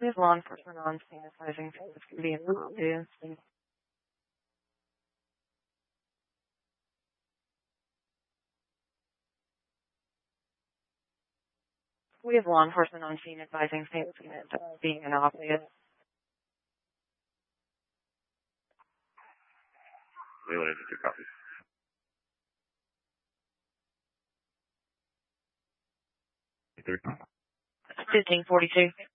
We have law enforcement on scene advising things can be obvious. We have law enforcement on scene advising things being innocuous. Leland, two copies. 1542.